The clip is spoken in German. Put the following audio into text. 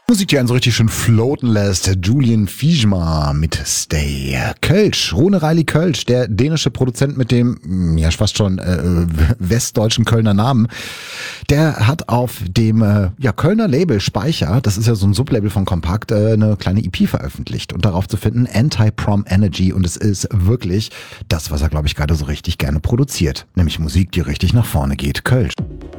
Musik, die einen so richtig schön floaten lässt. Julian Fischma mit Stay. Kölsch, Rune Reilly Kölsch, der dänische Produzent mit dem, ja fast schon westdeutschen Kölner Namen, der hat auf dem Kölner Label Speicher, das ist ja so ein Sublabel von Kompakt, eine kleine EP veröffentlicht und darauf zu finden Anti-Prom Energy, und es ist wirklich das, was er, glaube ich, gerade so richtig gerne produziert, nämlich Musik, die richtig nach vorne geht. Kölsch.